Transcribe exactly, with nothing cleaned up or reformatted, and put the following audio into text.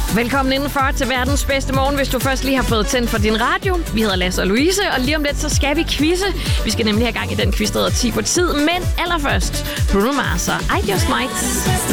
Velkommen indenfor til verdens bedste morgen, hvis du først lige har fået tændt for din radio. Vi hedder Lasse og Louise, og lige om lidt, så skal vi quizze. Vi skal nemlig have gang i den quiz, der hedder ti på tid, men allerførst Bruno Mars og I Just Might.